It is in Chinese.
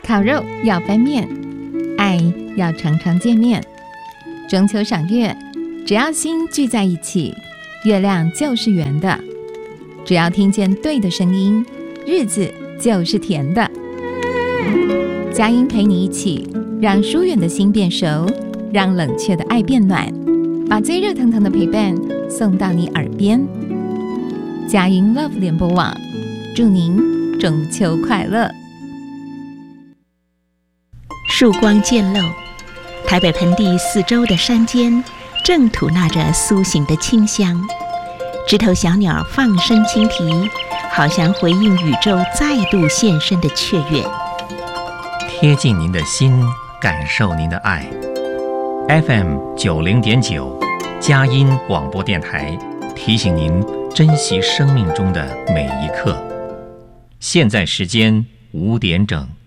烤肉要翻面，爱要常常见面。中秋赏月，只要心聚在一起，月亮就是圆的。只要听见对的声音，日子就是甜的。佳音陪你一起，让疏远的心变熟，让冷却的爱变暖，把最热腾腾的陪伴送到你耳边。佳音 Love 联播网，祝您中秋快乐。 曙光渐露，台北盆地四周的山间正吐纳着苏醒的清香，枝头小鸟放声轻啼，好像回应宇宙再度现身的雀跃。 贴近您的心，感受您的爱。FM 90.9，佳音广播电台提醒您珍惜生命中的每一刻。现在时间5点整。